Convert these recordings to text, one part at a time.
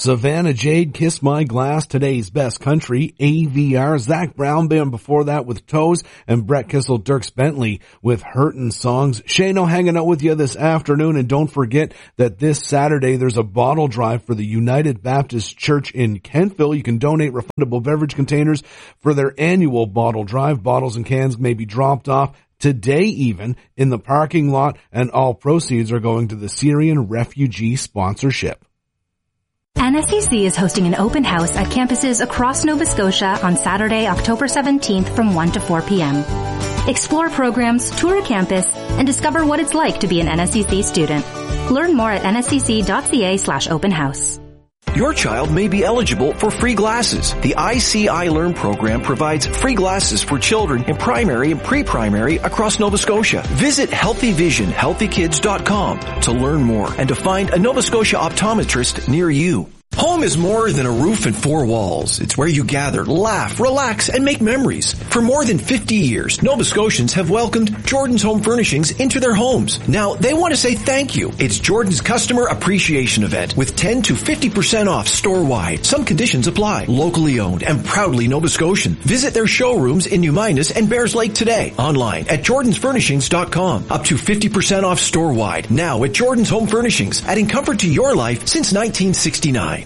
Savannah Jade, Kiss My Glass, today's best country, AVR, Zach Brown Band before that with Toes, and Brett Kissel, Dierks Bentley with Hurtin' Songs. Shano hanging out with you this afternoon, and don't forget that this Saturday there's a bottle drive for the United Baptist Church in Kentville. You can donate refundable beverage containers for their annual bottle drive. Bottles and cans may be dropped off today even in the parking lot, and all proceeds are going to the Syrian refugee sponsorship. NSCC is hosting an open house at campuses across Nova Scotia on Saturday, October 17th from 1 to 4 p.m. Explore programs, tour a campus, and discover what it's like to be an NSCC student. Learn more at nscc.ca/open house. Your child may be eligible for free glasses. The ICI Learn program provides free glasses for children in primary and pre-primary across Nova Scotia. Visit healthyvisionhealthykids.com to learn more and to find a Nova Scotia optometrist near you. Home is more than a roof and four walls. It's where you gather, laugh, relax, and make memories. For more than 50 years, Nova Scotians have welcomed Jordan's Home Furnishings into their homes. Now, they want to say thank you. It's Jordan's Customer Appreciation Event with 10 to 50% off store-wide. Some conditions apply. Locally owned and proudly Nova Scotian. Visit their showrooms in New Minas and Bears Lake today. Online at jordansfurnishings.com. Up to 50% off store-wide. Now at Jordan's Home Furnishings, adding comfort to your life since 1969.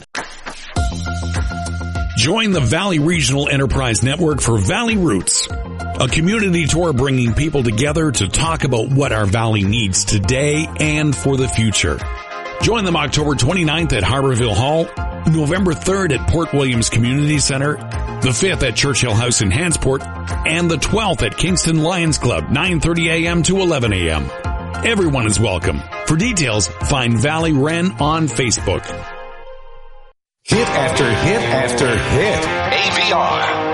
Join the Valley Regional Enterprise Network for Valley Roots, a community tour bringing people together to talk about what our valley needs today and for the future. Join them October 29th at Harborville Hall, November 3rd at Port Williams Community Center, the 5th at Churchill House in Hansport, and the 12th at Kingston Lions Club, 9:30 a.m. to 11 a.m. Everyone is welcome. For details, find Valley Wren on Facebook. Hit after hit after hit. AVR.